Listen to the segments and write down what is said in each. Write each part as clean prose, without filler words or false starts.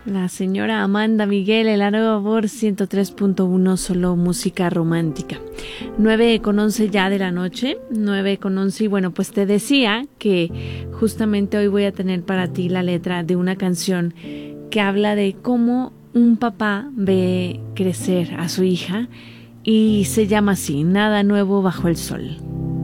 La señora Amanda Miguel, el Nueva Voz 103.1, solo música romántica. 9:11 ya de la noche, 9:11, y bueno, pues te decía que justamente hoy voy a tener para ti la letra de una canción que habla de cómo un papá ve crecer a su hija y se llama así, Nada nuevo bajo el sol.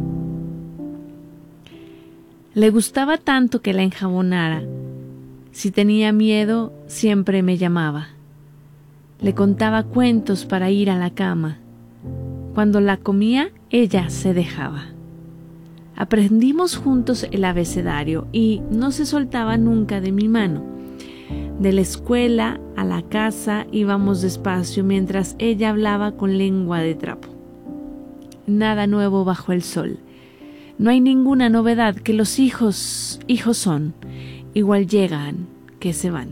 Le gustaba tanto que la enjabonara. Si tenía miedo, siempre me llamaba. Le contaba cuentos para ir a la cama. Cuando la comía, ella se dejaba. Aprendimos juntos el abecedario y no se soltaba nunca de mi mano. De la escuela a la casa íbamos despacio mientras ella hablaba con lengua de trapo. Nada nuevo bajo el sol. No hay ninguna novedad, que los hijos son. Igual llegan que se van.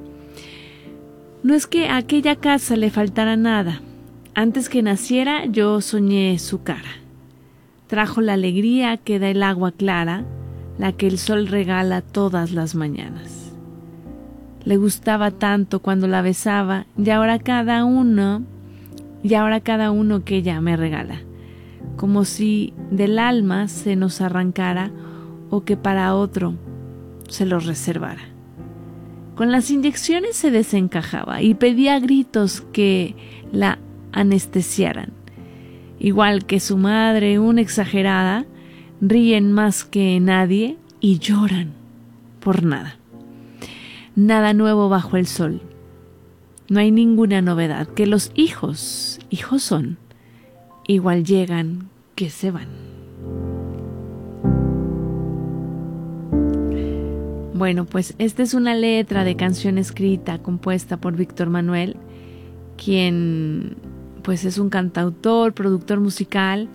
No es que a aquella casa le faltara nada. Antes que naciera yo soñé su cara. Trajo la alegría que da el agua clara, la que el sol regala todas las mañanas. Le gustaba tanto cuando la besaba, y ahora cada uno que ella me regala, como si del alma se nos arrancara o que para otro se los reservara. Con las inyecciones se desencajaba y pedía a gritos que la anestesiaran. Igual que su madre, una exagerada, ríen más que nadie y lloran por nada. Nada nuevo bajo el sol. No hay ninguna novedad, que los hijos son. Igual llegan que se van. Bueno, pues esta es una letra de canción escrita, compuesta por Víctor Manuel, quien pues es un cantautor, productor musical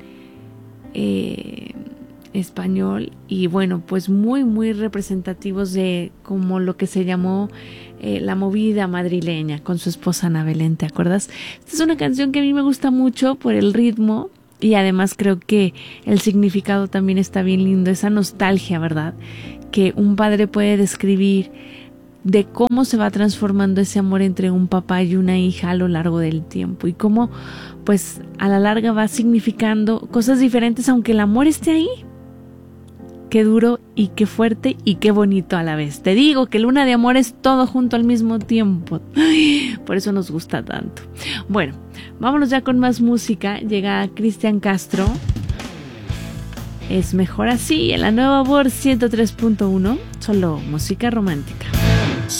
español, y bueno, pues muy representativos de como lo que se llamó la movida madrileña con su esposa Ana Belén, ¿te acuerdas? Esta es una canción que a mí me gusta mucho por el ritmo y además creo que el significado también está bien lindo, esa nostalgia, ¿verdad?, que un padre puede describir de cómo se va transformando ese amor entre un papá y una hija a lo largo del tiempo y cómo pues a la larga va significando cosas diferentes aunque el amor esté ahí. Qué duro y qué fuerte y qué bonito a la vez. Te digo que Luna de Amor es todo junto al mismo tiempo. Ay, por eso nos gusta tanto. Bueno, vámonos ya con más música. Llega Cristian Castro. Es mejor así, en la Nueva Voz 103.1, solo música romántica.